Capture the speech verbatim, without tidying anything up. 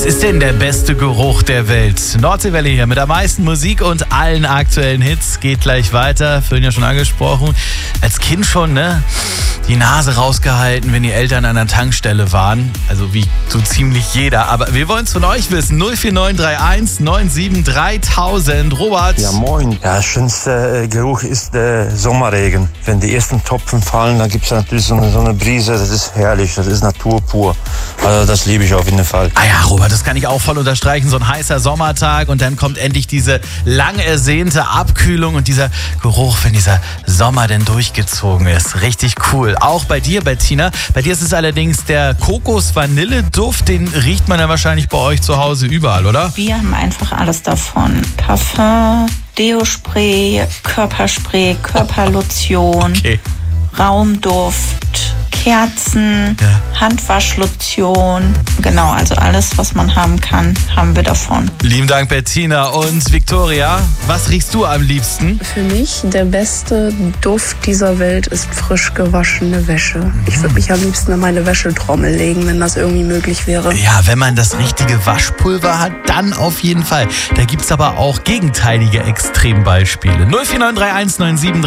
Was ist denn der beste Geruch der Welt? Nordseewelle hier mit der meisten Musik und allen aktuellen Hits. Geht gleich weiter. Vorhin ja schon angesprochen. Als Kind schon, ne? Die Nase rausgehalten, wenn die Eltern an der Tankstelle waren. Also wie so ziemlich jeder. Aber wir wollen es von euch wissen. null vier neun drei eins neun sieben dreitausend. Robert. Ja, moin. Der schönste äh, Geruch ist der Sommerregen. Wenn die ersten Tropfen fallen, dann gibt es natürlich so eine, so eine Brise. Das ist herrlich. Das ist Natur pur. Also das liebe ich auf jeden Fall. Ah ja, Robert, das kann ich auch voll unterstreichen. So ein heißer Sommertag und dann kommt endlich diese lang ersehnte Abkühlung und dieser Geruch, wenn dieser Sommer denn durchgezogen ist. Richtig cool. Auch bei dir, Bettina. Bei dir ist es allerdings der Kokos-Vanille-Duft. Den riecht man ja wahrscheinlich bei euch zu Hause überall, oder? Wir haben einfach alles davon. Parfum, Deo-Spray, Körperspray, Körperlotion, Okay. Raumduft, Kerzen, Ja. Handwaschlotion. Genau, also alles, was man haben kann, haben wir davon. Lieben Dank, Bettina. Und Victoria, was riechst du am liebsten? Für mich der beste Duft dieser Welt ist frisch gewaschene Wäsche. Ich würde mich am liebsten an meine Wäschetrommel legen, wenn das irgendwie möglich wäre. Ja, wenn man das richtige Waschpulver hat, dann auf jeden Fall. Da gibt's aber auch gegenteilige Extrembeispiele. null vier neun drei eins neun sieben